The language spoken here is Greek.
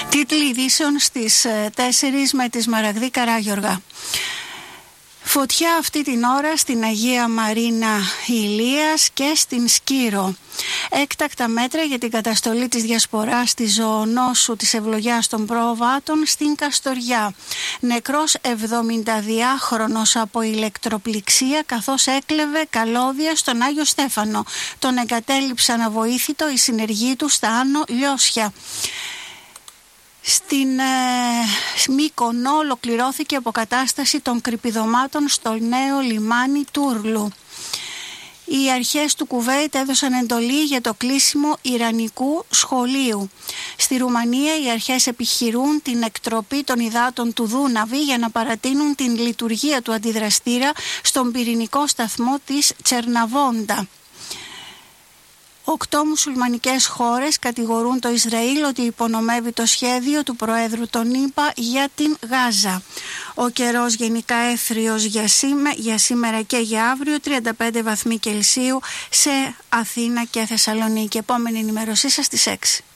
Τίτλοι ειδήσεων στις 4 με τη Σμαραγδή Καράγιοργα. Φωτιά αυτή την ώρα στην Αγία Μαρίνα Ηλίας και στην Σκύρο. Έκτακτα μέτρα για την καταστολή της διασποράς της ζωονόσου της ευλογιάς των προβάτων στην Καστοριά. Νεκρός 72χρονος από ηλεκτροπληξία καθώς έκλεβε καλώδια στον Άγιο Στέφανο. Τον εγκατέλειψαν αβοήθητο οι συνεργοί του στα Άνω Λιώσια. Στην Μύκονο ολοκληρώθηκε η αποκατάσταση των κρυπηδωμάτων στο νέο λιμάνι Τούρλου. Οι αρχές του Κουβέιτ έδωσαν εντολή για το κλείσιμο Ιρανικού σχολείου. Στη Ρουμανία οι αρχές επιχειρούν την εκτροπή των υδάτων του Δούναβη για να παρατείνουν την λειτουργία του αντιδραστήρα στον πυρηνικό σταθμό της Τσερναβόντα. 8 μουσουλμανικές χώρες κατηγορούν το Ισραήλ ότι υπονομεύει το σχέδιο του Προέδρου των ΗΠΑ για την Γάζα. Ο καιρός γενικά έθριος για σήμερα και για αύριο, 35 βαθμοί Κελσίου σε Αθήνα και Θεσσαλονίκη. Επόμενη ενημέρωσή σας στις 6.